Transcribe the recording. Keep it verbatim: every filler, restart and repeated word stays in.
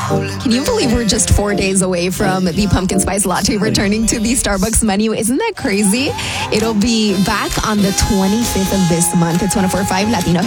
Can you believe we're just four days away from the pumpkin spice latte returning to the Starbucks menu? Isn't that crazy? It'll be back on the twenty-fifth of this month. It's one oh four point five Latino